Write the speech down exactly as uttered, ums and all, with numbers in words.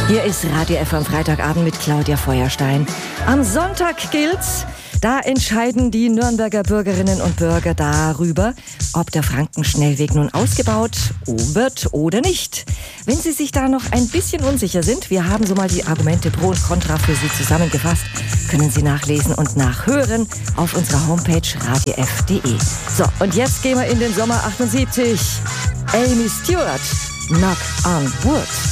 Hier ist Radio F am Freitagabend mit Claudia Feuerstein. Am Sonntag gilt's. Da entscheiden die Nürnberger Bürgerinnen und Bürger darüber, ob der Frankenschnellweg nun ausgebaut wird oder nicht. Wenn Sie sich da noch ein bisschen unsicher sind, wir haben so mal die Argumente pro und contra für Sie zusammengefasst, können Sie nachlesen und nachhören auf unserer Homepage radio f punkt de. So, und jetzt gehen wir in den Sommer achtundsiebzig. Amy Stewart, Knock on Wood.